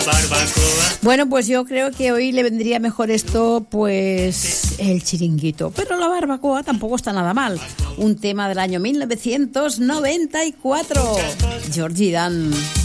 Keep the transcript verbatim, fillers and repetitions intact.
Barbacoa. Bueno, pues yo creo que hoy le vendría mejor esto, pues el chiringuito. Pero la barbacoa tampoco está nada mal. Un tema del año mil novecientos noventa y cuatro. Georgie Dan.